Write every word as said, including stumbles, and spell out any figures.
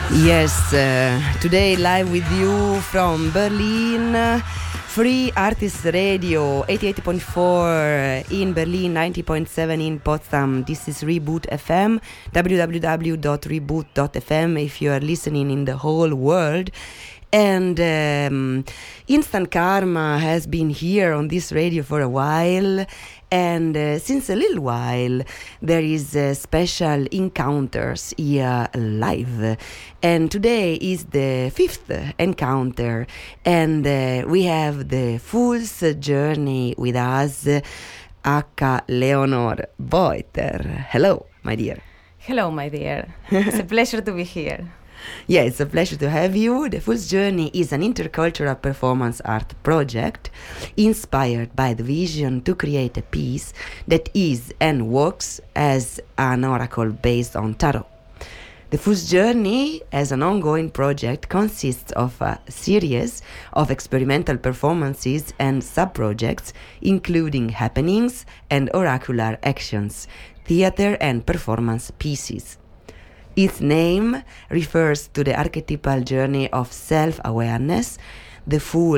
Yes, uh, today live with you from Berlin, uh, Free Artist Radio, eighty-eight point four in Berlin, ninety point seven in Potsdam. This is Reboot F M, w w w dot reboot dot f m if you are listening in the whole world. And um, Instant Karma has been here on this radio for a while, and uh, since a little while there is uh, special encounters here live, and today is the fifth encounter, and uh, we have the Fool's Journey with us, Aka Leonor Boiter. Hello, my dear. Hello, my dear. It's a pleasure to be here. Yeah, it's a pleasure to have you. The Fool's Journey is an intercultural performance art project inspired by the vision to create a piece that is and works as an oracle based on tarot. The Fool's Journey, as an ongoing project, consists of a series of experimental performances and sub-projects, including happenings and oracular actions, theater and performance pieces. Its name refers to the archetypal journey of self-awareness. The Fool